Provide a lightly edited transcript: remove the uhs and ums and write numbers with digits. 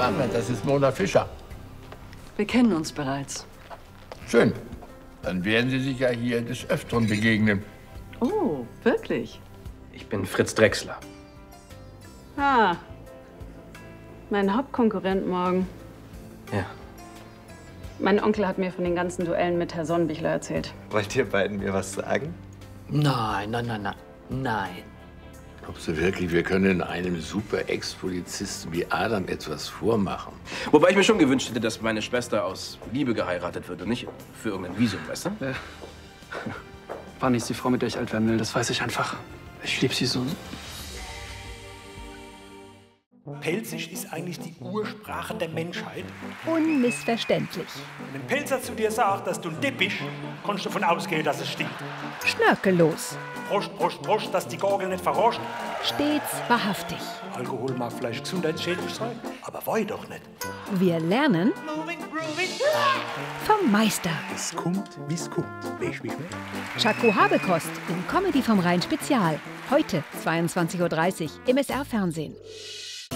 Dame, das ist Mona Fischer. Wir kennen uns bereits. Schön. Dann werden Sie sich ja hier des Öfteren begegnen. Oh, wirklich? Ich bin Fritz Drechsler. Ah, mein Hauptkonkurrent morgen. Ja. Mein Onkel hat mir von den ganzen Duellen mit Herr Sonnenbichler erzählt. Wollt ihr beiden mir was sagen? Nein. Glaubst du wirklich, wir können einem super Ex-Polizisten wie Adam etwas vormachen? Wobei ich mir schon gewünscht hätte, dass meine Schwester aus Liebe geheiratet wird und nicht für irgendein Visum, weißt du? Wann ist die Frau, mit der ich alt werden will, das weiß ich einfach. Ich liebe sie so. Pelzisch ist eigentlich die Ursprache der Menschheit. Unmissverständlich. Wenn ein Pelzer zu dir sagt, dass du ein Depp bist, kannst du davon ausgehen, dass es stimmt. Schnörkellos. Prost, dass die Gurgel nicht verroscht. Stets wahrhaftig. Alkohol mag vielleicht gesundheitsschädlich sein, aber wei doch nicht. Wir lernen vom Meister. Es kommt, wie es kommt. Weißt du, wie ich meine? Chaco Habekost in Comedy vom Rhein Spezial. Heute 22:30 Uhr im SR-Fernsehen.